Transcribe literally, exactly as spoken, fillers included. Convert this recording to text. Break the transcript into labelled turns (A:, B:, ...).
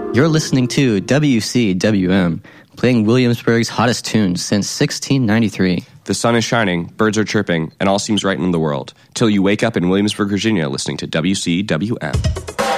A: You're listening to W C W M, playing Williamsburg's hottest tunes since sixteen ninety-three.
B: The sun is shining, birds are chirping, and all seems right in the world, till you wake up in Williamsburg, Virginia, listening to W C W M.